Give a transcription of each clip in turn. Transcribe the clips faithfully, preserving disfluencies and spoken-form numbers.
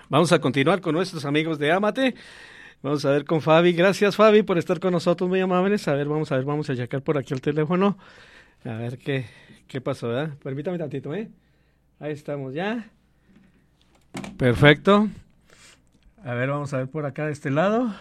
Vamos a continuar con nuestros amigos de Amate. Vamos a ver con Fabi. Gracias, Fabi, por estar con nosotros, muy amables. A ver, vamos a ver, vamos a checar por aquí el teléfono. A ver qué, qué pasó, ¿verdad? Permítame tantito, ¿eh? Ahí estamos ya. Perfecto. A ver, vamos a ver por acá de este lado.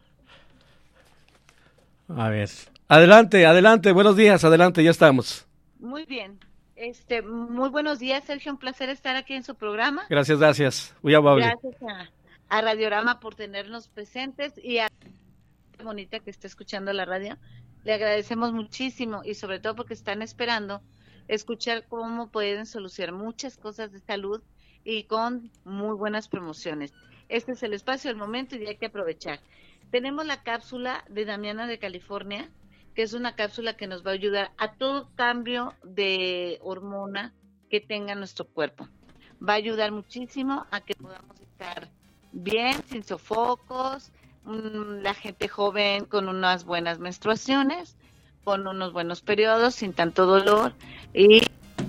A ver. Adelante, adelante, buenos días, adelante, ya estamos. Muy bien. Este, muy buenos días, Sergio, un placer estar aquí en su programa. Gracias, gracias, muy amable. Gracias a, a Radiorama por tenernos presentes y a la bonita que está escuchando la radio. Le agradecemos muchísimo y sobre todo porque están esperando escuchar cómo pueden solucionar muchas cosas de salud y con muy buenas promociones. Este es el espacio, el momento y hay que aprovechar. Tenemos la cápsula de Damiana de California, que es una cápsula que nos va a ayudar a todo cambio de hormona que tenga nuestro cuerpo. Va a ayudar muchísimo a que podamos estar bien, sin sofocos, mmm, la gente joven con unas buenas menstruaciones, con unos buenos periodos, sin tanto dolor, y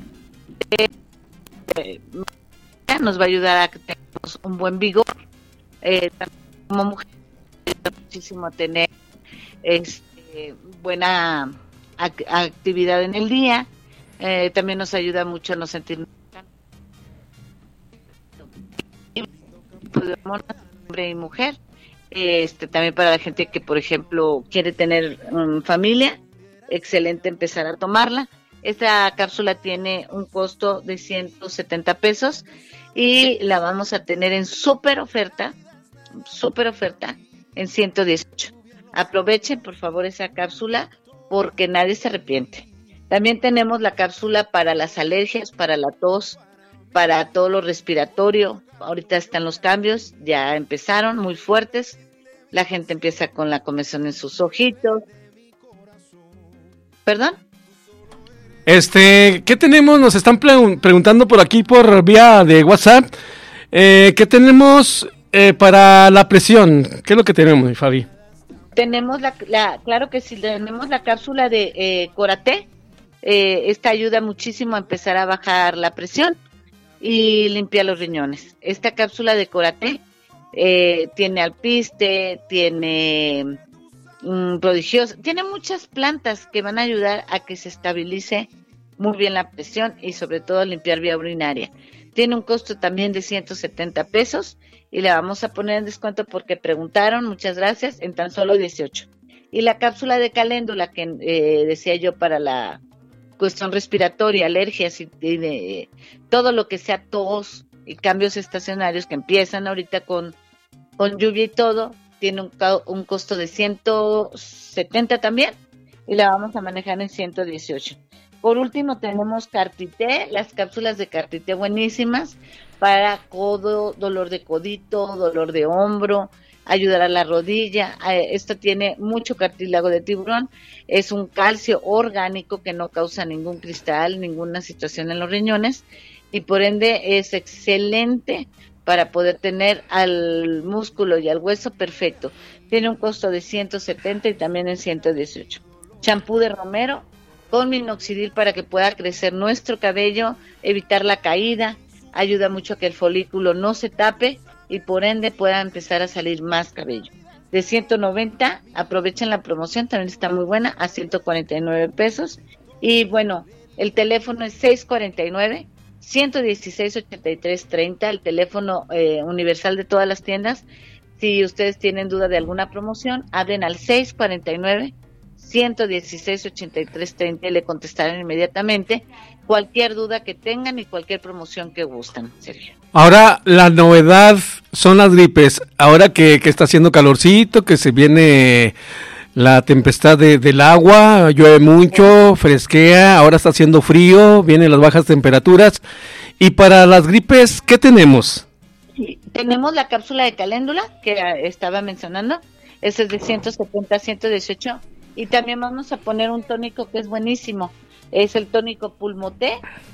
eh, nos va a ayudar a que tengamos un buen vigor. Eh, como mujer, muchísimo a tener este, buena ac- actividad en el día. Eh, también nos ayuda mucho a no sentirnos hombre y mujer. Este, también para la gente que, por ejemplo, quiere tener um, familia, excelente empezar a tomarla. Esta cápsula tiene un costo de ciento setenta pesos y la vamos a tener en súper oferta, súper oferta en ciento dieciocho. Aprovechen por favor esa cápsula porque nadie se arrepiente. También tenemos la cápsula para las alergias, para la tos, para todo lo respiratorio. Ahorita están los cambios, ya empezaron muy fuertes. La gente empieza con la comezón en sus ojitos. ¿Perdón? Este, ¿qué tenemos? Nos están pre- preguntando por aquí por vía de WhatsApp. Eh, ¿Qué tenemos eh, para la presión? ¿Qué es lo que tenemos, Fabi? Tenemos la, la claro que sí, tenemos la cápsula de eh, Coraté. Eh, esta ayuda muchísimo a empezar a bajar la presión y limpiar los riñones. Esta cápsula de Coraté eh, tiene alpiste, tiene um, prodigioso, tiene muchas plantas que van a ayudar a que se estabilice muy bien la presión y sobre todo limpiar vía urinaria. Tiene un costo también de ciento setenta pesos y la vamos a poner en descuento porque preguntaron, muchas gracias, en tan solo dieciocho. Y la cápsula de caléndula que eh, decía yo para la cuestión respiratoria, alergias y, y de todo lo que sea tos y cambios estacionarios que empiezan ahorita con, con lluvia y todo, tiene un, un costo de ciento setenta también y la vamos a manejar en ciento dieciocho. Por último tenemos Cartité, las cápsulas de Cartité buenísimas para codo, dolor de codito, dolor de hombro, ayudar a la rodilla. Esto tiene mucho cartílago de tiburón, es un calcio orgánico que no causa ningún cristal, ninguna situación en los riñones y por ende es excelente para poder tener al músculo y al hueso perfecto. Tiene un costo de ciento setenta y también en ciento dieciocho. Champú de romero con minoxidil para que pueda crecer nuestro cabello, evitar la caída, ayuda mucho a que el folículo no se tape y por ende pueda empezar a salir más cabello. De ciento noventa, aprovechen la promoción, también está muy buena, a ciento cuarenta y nueve pesos. Y bueno, el teléfono es seis cuarenta y nueve, ciento dieciséis, ochenta y tres treinta, el teléfono eh, universal de todas las tiendas. Si ustedes tienen duda de alguna promoción, hablen al seis cuarenta y nueve, ciento dieciséis, ochenta y tres treinta y le contestarán inmediatamente cualquier duda que tengan y cualquier promoción que gustan, Sergio. Ahora, la novedad son las gripes. Ahora que, que está haciendo calorcito, que se viene la tempestad de, del agua, llueve mucho, fresquea, ahora está haciendo frío, vienen las bajas temperaturas. Y para las gripes, ¿qué tenemos? Sí, tenemos la cápsula de caléndula que estaba mencionando, ese es de ciento setenta a ciento dieciocho. Y también vamos a poner un tónico que es buenísimo, es el tónico Pulmoté,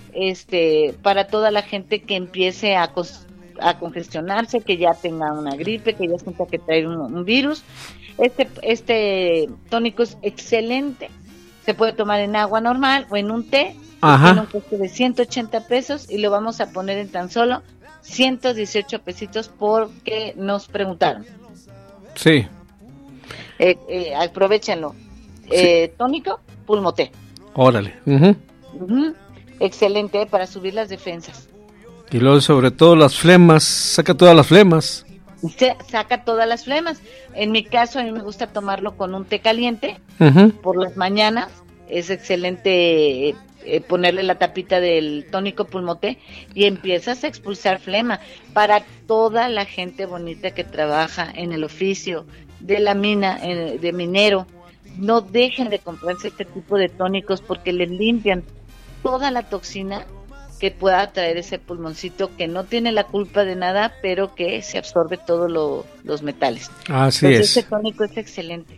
este, para toda la gente que empiece a, cos- a congestionarse, que ya tenga una gripe, que ya sienta que trae un, un virus. Este, este tónico es excelente, se puede tomar en agua normal o en un té. Ajá. Tiene un costo de ciento ochenta pesos y lo vamos a poner en tan solo ciento dieciocho pesitos porque nos preguntaron. Sí. Eh, eh, aprovechenlo. Eh, sí. Tónico, Pulmoté. Órale. Uh-huh. Uh-huh. Excelente, eh, para subir las defensas. Y luego sobre todo las flemas, saca todas las flemas. Se saca todas las flemas. En mi caso, a mí me gusta tomarlo con un té caliente uh-huh. por las mañanas. Es excelente eh, eh, ponerle la tapita del tónico Pulmoté y empiezas a expulsar flema. Para toda la gente bonita que trabaja en el oficio de la mina, eh, de minero, no dejen de comprarse este tipo de tónicos porque les limpian toda la toxina que pueda traer ese pulmoncito que no tiene la culpa de nada, pero que se absorbe todos lo, los metales. Así Entonces, es. este tónico es excelente.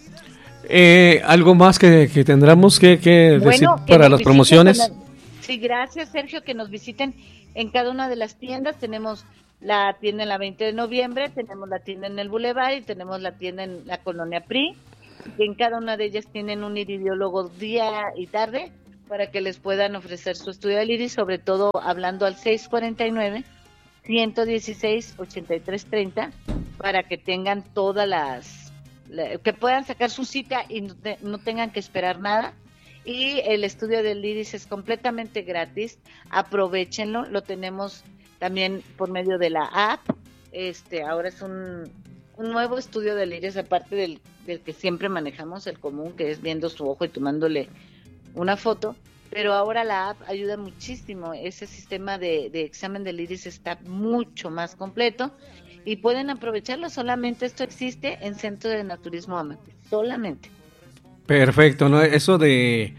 Eh, ¿Algo más que, que tendremos que, que bueno, decir que para las promociones? La... Sí, gracias, Sergio, que nos visiten en cada una de las tiendas. Tenemos la tienda en la veinte de noviembre, tenemos la tienda en el Boulevard y tenemos la tienda en la Colonia P R I. Que en cada una de ellas tienen un iridiólogo día y tarde para que les puedan ofrecer su estudio del iris, sobre todo hablando al seis cuarenta y nueve, ciento dieciséis, ochenta y tres treinta, para que tengan todas las, la, que puedan sacar su cita y no, te, no tengan que esperar nada. Y el estudio del iris es completamente gratis, aprovechenlo, lo tenemos también por medio de la app. Este, ahora es un, un nuevo estudio del iris, aparte del, del que siempre manejamos, el común, que es viendo su ojo y tomándole una foto, pero ahora la app ayuda muchísimo. Ese sistema de, de examen del iris está mucho más completo y pueden aprovecharlo. Solamente esto existe en Centro de Naturismo Amate, solamente. Perfecto, ¿no? Eso de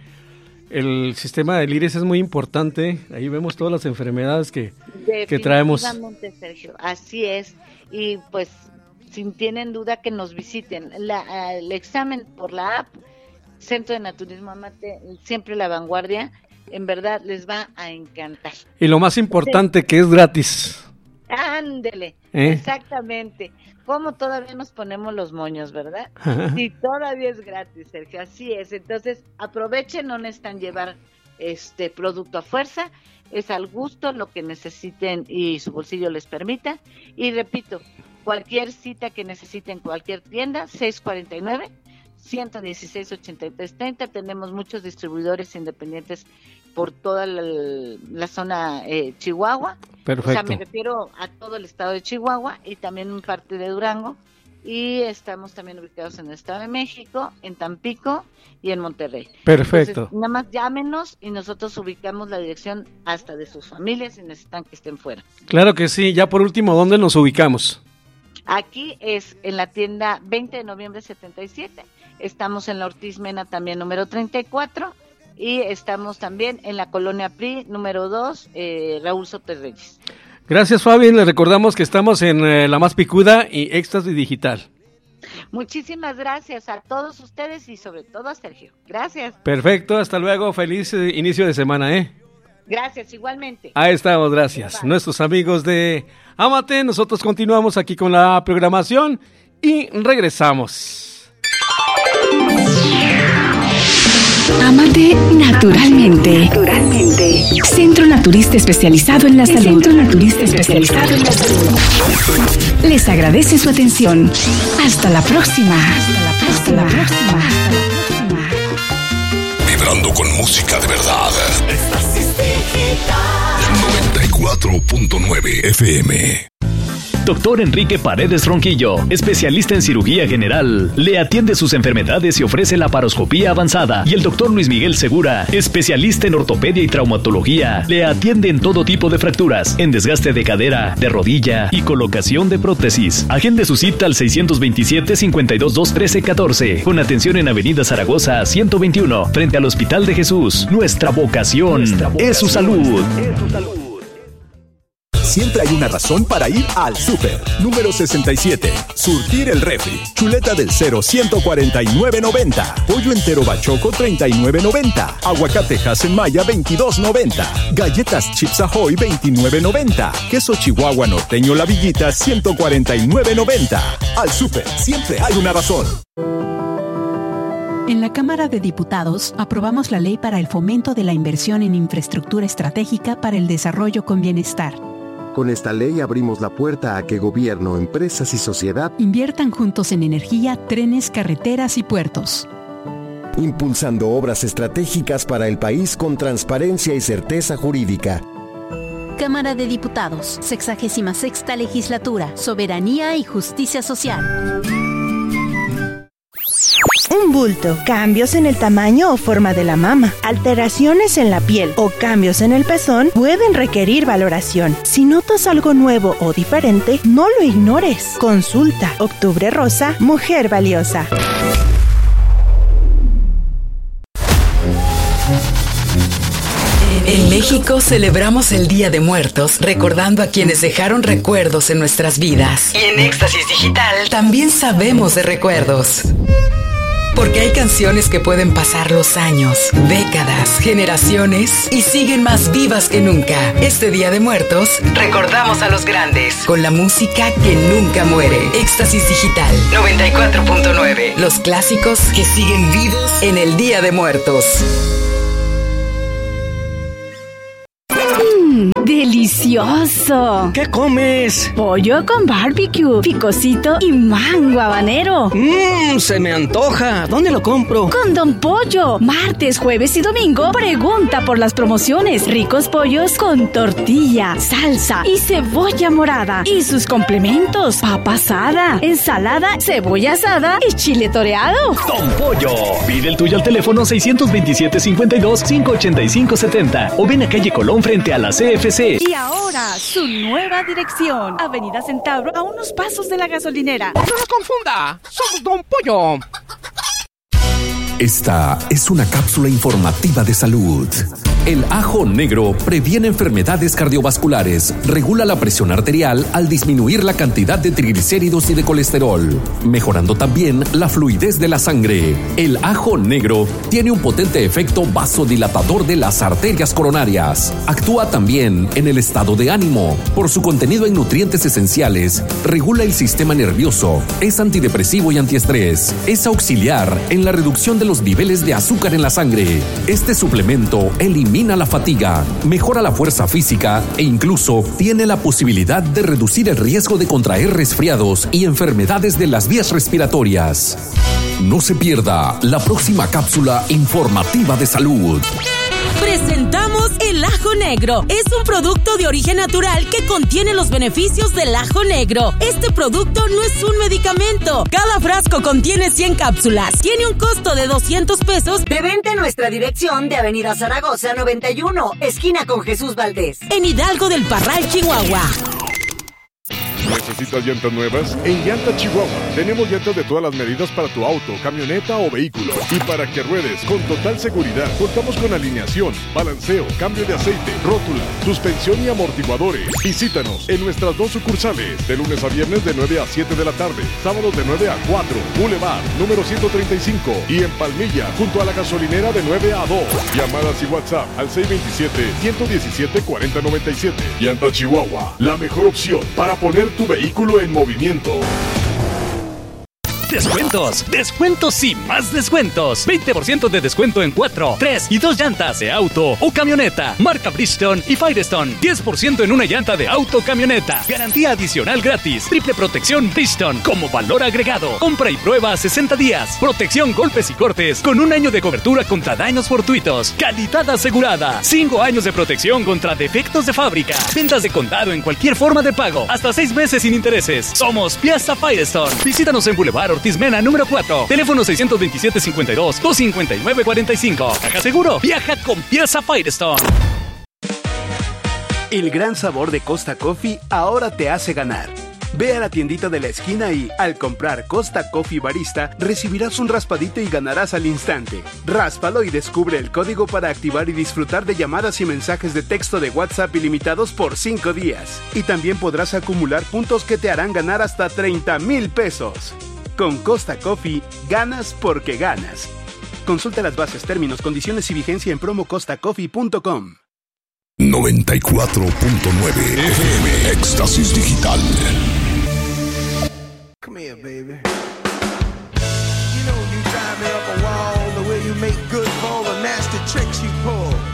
el sistema del iris es muy importante. Ahí vemos todas las enfermedades que, que traemos. Definitivamente, Sergio, así es. Y pues, si tienen duda, que nos visiten. La, el examen por la app Centro de Naturismo Amate, siempre la vanguardia, en verdad les va a encantar. Y lo más importante, sí, que es gratis. Ándele, ¿Eh? Exactamente. Como todavía nos ponemos los moños, ¿verdad? Sí, todavía es gratis, Sergio, así es. Entonces, aprovechen, no necesitan llevar este producto a fuerza, es al gusto, lo que necesiten y su bolsillo les permita. Y repito, cualquier cita que necesiten, cualquier tienda, seis cuarenta y nueve, ciento dieciséis, ochenta y tres treinta. Tenemos muchos distribuidores independientes por toda la, la zona eh, Chihuahua. Perfecto. O sea, me refiero a todo el estado de Chihuahua y también un parte de Durango. Y estamos también ubicados en el Estado de México, en Tampico y en Monterrey. Perfecto. Entonces, nada más llámenos y nosotros ubicamos la dirección hasta de sus familias si necesitan que estén fuera. Claro que sí. Ya por último, ¿dónde nos ubicamos? Aquí es en la tienda veinte de noviembre setenta y siete. Estamos en la Ortiz Mena también número treinta y cuatro. Y estamos también en la Colonia P R I número dos, eh, Raúl Soter Reyes. Gracias, Fabi. Le recordamos que estamos en eh, La Más Picuda y Éxtasis Digital. Muchísimas gracias a todos ustedes y sobre todo a Sergio. Gracias. Perfecto, hasta luego. Feliz eh, inicio de semana, ¿eh? Gracias, igualmente. Ahí estamos, gracias. Bye. Nuestros amigos de Amate, nosotros continuamos aquí con la programación y regresamos. Amate naturalmente. Naturalmente. Centro Naturista especializado en la salud. Centro Naturista especializado en la salud. Les agradece su atención. Hasta la próxima. Hasta la próxima. Hasta la próxima. Hasta la próxima. Vibrando con música de verdad. Éxtasis Digital. noventa y cuatro punto nueve F M. Doctor Enrique Paredes Ronquillo, especialista en cirugía general, le atiende sus enfermedades y ofrece laparoscopía avanzada. Y el doctor Luis Miguel Segura, especialista en ortopedia y traumatología, le atiende en todo tipo de fracturas, en desgaste de cadera, de rodilla y colocación de prótesis. Agende su cita al seiscientos veintisiete, cincuenta y dos, doscientos trece, catorce, con atención en Avenida Zaragoza ciento veintiuno, frente al Hospital de Jesús. Nuestra vocación, Nuestra vocación es su salud. Es su salud. Siempre hay una razón para ir al súper. Número sesenta y siete. Surtir el refri. Chuleta del cero, ciento cuarenta y nueve noventa. Pollo entero bachoco, treinta y nueve noventa. Aguacate Hasenmaya, veintidós noventa. Galletas Chips Ahoy, veintinueve noventa. Queso Chihuahua norteño La Villita, ciento cuarenta y nueve noventa. Al súper, siempre hay una razón. En la Cámara de Diputados aprobamos la Ley para el Fomento de la Inversión en Infraestructura Estratégica para el Desarrollo con Bienestar. Con esta ley abrimos la puerta a que gobierno, empresas y sociedad inviertan juntos en energía, trenes, carreteras y puertos, impulsando obras estratégicas para el país con transparencia y certeza jurídica. Cámara de Diputados, sexagésima sexta legislatura, soberanía y justicia social. Un bulto, cambios en el tamaño o forma de la mama, alteraciones en la piel o cambios en el pezón pueden requerir valoración. Si notas algo nuevo o diferente, no lo ignores. Consulta. Octubre Rosa, Mujer Valiosa. En México celebramos el Día de Muertos, recordando a quienes dejaron recuerdos en nuestras vidas. Y en Éxtasis Digital también sabemos de recuerdos. Porque hay canciones que pueden pasar los años, décadas, generaciones y siguen más vivas que nunca. Este Día de Muertos, recordamos a los grandes con la música que nunca muere. Éxtasis Digital noventa y cuatro punto nueve. Los clásicos que siguen vivos en el Día de Muertos. ¡Delicioso! ¿Qué comes? Pollo con barbecue, picosito y mango habanero. Mmm, se me antoja. ¿Dónde lo compro? Con Don Pollo. Martes, jueves y domingo, pregunta por las promociones. Ricos pollos con tortilla, salsa y cebolla morada. Y sus complementos: papa asada, ensalada, cebolla asada y chile toreado. Don Pollo. Pide el tuyo al teléfono seiscientos veintisiete, cincuenta y dos, quinientos ochenta y cinco, setenta o ven a calle Colón frente a la C F C. Y ahora, su nueva dirección. Avenida Centauro, a unos pasos de la gasolinera. ¡No se confunda! ¡Somos Don Pollo! Esta es una cápsula informativa de salud. El ajo negro previene enfermedades cardiovasculares, regula la presión arterial al disminuir la cantidad de triglicéridos y de colesterol, mejorando también la fluidez de la sangre. El ajo negro tiene un potente efecto vasodilatador de las arterias coronarias. Actúa también en el estado de ánimo. Por su contenido en nutrientes esenciales, regula el sistema nervioso, es antidepresivo y antiestrés. Es auxiliar en la reducción de los niveles de azúcar en la sangre. Este suplemento elimina la fatiga, mejora la fuerza física e incluso tiene la posibilidad de reducir el riesgo de contraer resfriados y enfermedades de las vías respiratorias. No se pierda la próxima cápsula informativa de salud. Presentamos el ajo negro. Es un producto de origen natural que contiene los beneficios del ajo negro. Este producto no es un medicamento. Cada frasco contiene cien cápsulas. Tiene un costo de doscientos pesos. De venta en nuestra dirección de Avenida Zaragoza noventa y uno, esquina con Jesús Valdés. En Hidalgo del Parral, Chihuahua. ¿Necesitas llantas nuevas? En Llanta Chihuahua tenemos llantas de todas las medidas para tu auto, camioneta o vehículo. Y para que ruedes con total seguridad, contamos con alineación, balanceo, cambio de aceite, rótula, suspensión y amortiguadores. Visítanos en nuestras dos sucursales, de lunes a viernes de nueve a siete de la tarde, sábados de nueve a cuatro, Boulevard, número ciento treinta y cinco, y en Palmilla, junto a la gasolinera de nueve a dos. Llamadas y WhatsApp al seis dos siete, uno uno siete, cuatro cero nueve siete. Llanta Chihuahua, la mejor opción para poner tu vehículo en movimiento. Descuentos, descuentos y más descuentos. veinte por ciento de descuento en cuatro, tres y dos llantas de auto o camioneta. Marca Bridgestone y Firestone. diez por ciento en una llanta de auto o camioneta. Garantía adicional gratis. Triple protección Bridgestone como valor agregado. Compra y prueba a sesenta días. Protección golpes y cortes con un año de cobertura contra daños fortuitos. Calidad asegurada. cinco años de protección contra defectos de fábrica. Ventas de contado en cualquier forma de pago. Hasta seis meses sin intereses. Somos Piazza Firestone. Visítanos en Boulevard Ortiz Mena, número cuatro. Teléfono seiscientos veintisiete, cincuenta y dos, doscientos cincuenta y nueve, cuarenta y cinco. Caja Seguro. Viaja con Piazza Firestone. El gran sabor de Costa Coffee ahora te hace ganar. Ve a la tiendita de la esquina y, al comprar Costa Coffee Barista, recibirás un raspadito y ganarás al instante. Ráspalo y descubre el código para activar y disfrutar de llamadas y mensajes de texto de WhatsApp ilimitados por cinco días. Y también podrás acumular puntos que te harán ganar hasta treinta mil pesos. Con Costa Coffee, ganas porque ganas. Consulta las bases, términos, condiciones y vigencia en promo costa coffee punto com. noventa y cuatro punto nueve F M Éxtasis Digital. Come here, baby. You know you drive me up a wall the way you make good for all the nasty tricks you pull.